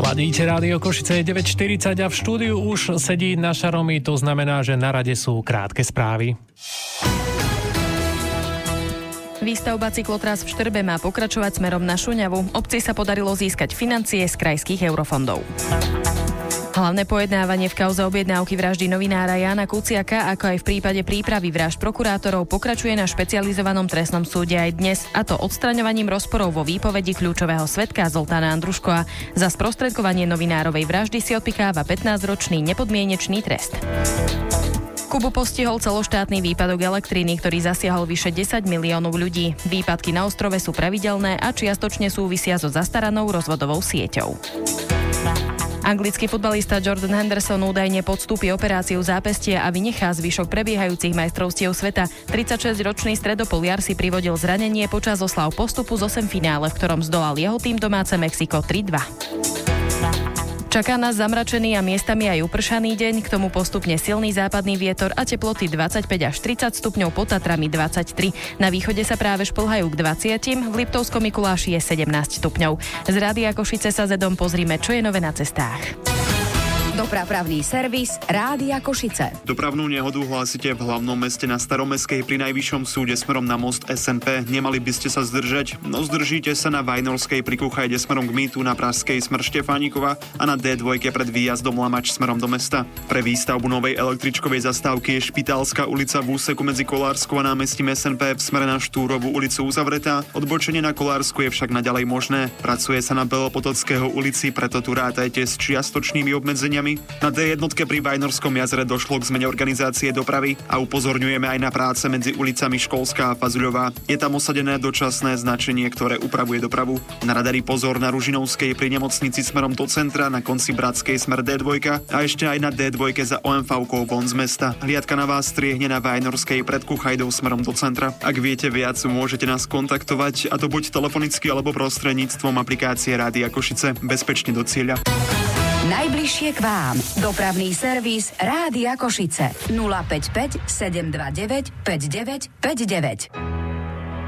Ladíte Rádio Košice, je 9:40 a v štúdiu už sedí naša Romy, to znamená, že na rade sú krátke správy. Výstavba cyklotrás v Štrbe má pokračovať smerom na Šuňavu. Obci sa podarilo získať financie z krajských eurofondov. Hlavné pojednávanie v kauze objednávky vraždy novinára Jána Kuciaka, ako aj v prípade prípravy vražd prokurátorov, pokračuje na špecializovanom trestnom súde aj dnes, a to odstraňovaním rozporov vo výpovedi kľúčového svedka Zoltána Andruškova. Za sprostredkovanie novinárovej vraždy si odpikáva 15-ročný nepodmienečný trest. Kubu postihol celoštátny výpadok elektriny, ktorý zasiahol vyše 10 miliónov ľudí. Výpadky na ostrove sú pravidelné a čiastočne súvisia so zastaranou rozvodovou sieťou. Anglický futbalista Jordan Henderson údajne podstúpi operáciu zápestia a vynechá zvyšok prebiehajúcich majstrovstiev sveta. 36-ročný stredopoliar si privodil zranenie počas oslav postupu z 8 finále, v ktorom zdolal jeho tým domáce Mexiko 3-2. Čaká nás zamračený a miestami aj upršaný deň, k tomu postupne silný západný vietor a teploty 25 až 30 stupňov, pod Tatrami 23. Na východe sa práve šplhajú k 20, v Liptovskom Mikuláši je 17 stupňov. Z Rádia Košice sa Zedom pozrime, čo je nové na cestách. Dopravný servis Rádia Košice. Dopravnú nehodu hlásite v hlavnom meste na Staromestskej pri Najvyššom súde smerom na most SNP. Nemali by ste sa zdržať, no zdržíte sa na Vajnorskej pri Kuchajde smerom k mýtu, na Pražskej smer Štefánikova a na D2 pred výjazdom Lamač smerom do mesta. Pre výstavbu novej električkovej zastávky je Špitálska ulica v úseku medzi Kolárskou a námestím SNP v smere na Štúrovú ulicu uzavretá. Odbočenie na Kolársku je však naďalej možné. Pracuje sa na Belopotockého ulici, preto tu rátajte s čiastočnými obmedzeniami. Na D1 pri Vajnorskom jazere došlo k zmene organizácie dopravy a upozorňujeme aj na práce medzi ulicami Školská a Fazuľová. Je tam osadené dočasné značenie, ktoré upravuje dopravu. Na radari pozor na Ružinovskej pri nemocnici smerom do centra, na konci Bratskej smer D2 a ešte aj na D2 za OMV-kou von z mesta. Hliadka na vás striehne na Vajnorskej pred Kuchajdou smerom do centra. Ak viete viac, môžete nás kontaktovať, a to buď telefonicky alebo prostredníctvom aplikácie Rádia Košice. Bezpečne do cieľa. Najbližšie k vám. Dopravný servis Rádia Košice. 055 729 5959.